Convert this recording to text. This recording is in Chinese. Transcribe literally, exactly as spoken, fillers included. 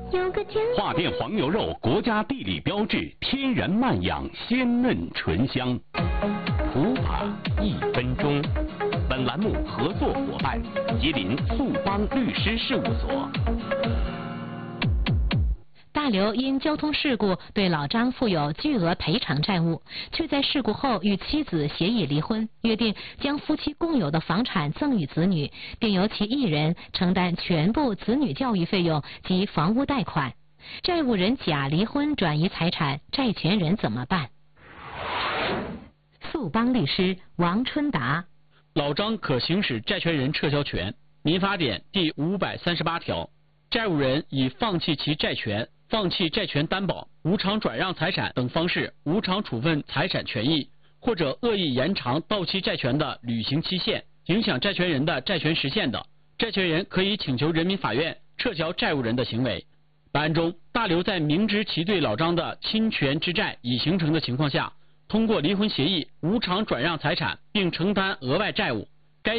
华店黄牛肉，国家地理标志，天然慢养，鲜嫩醇香。普法一分钟。本栏目合作伙伴：吉林速邦律师事务所。 大刘因交通事故对老张负有巨额赔偿债务，却在事故后与妻子协议离婚，约定将夫妻共有的房产赠与子女，并由其一人承担全部子女教育费用及房屋贷款。债务人甲离婚转移财产，债权人怎么办？速邦律师王春达。 老张可行使债权人撤销权。民法典第五百三十八条，债务人以放弃其债权、放弃债权担保、无偿转让财产等方式无偿处分财产权益，或者恶意延长到期债权的履行期限，影响债权人的债权实现的，债权人可以请求人民法院撤销债务人的行为。本案中，大刘在明知其对老张的侵权之债已形成的情况下，通过离婚协议无偿转让财产并承担额外债务，